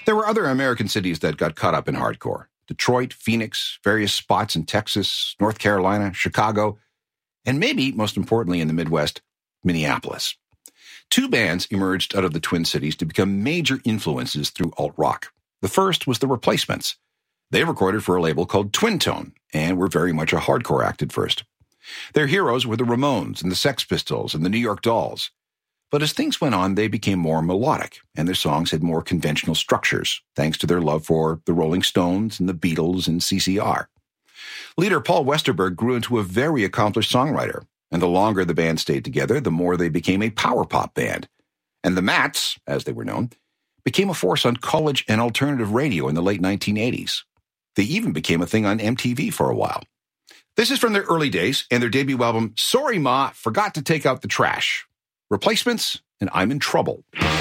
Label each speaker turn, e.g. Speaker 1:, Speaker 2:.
Speaker 1: There were other American cities that got caught up in hardcore. Detroit, Phoenix, various spots in Texas, North Carolina, Chicago, and maybe, most importantly in the Midwest, Minneapolis. Two bands emerged out of the Twin Cities to become major influences through alt-rock. The first was The Replacements. They recorded for a label called Twin Tone, and were very much a hardcore act at first. Their heroes were the Ramones and the Sex Pistols and the New York Dolls. But as things went on, they became more melodic, and their songs had more conventional structures, thanks to their love for the Rolling Stones and the Beatles and CCR. Leader Paul Westerberg grew into a very accomplished songwriter, and the longer the band stayed together, the more they became a power pop band. And the Mats, as they were known, became a force on college and alternative radio in the late 1980s. They even became a thing on MTV for a while. This is from their early days and their debut album, Sorry Ma, Forgot to Take Out the Trash. Replacements, and I'm in Trouble.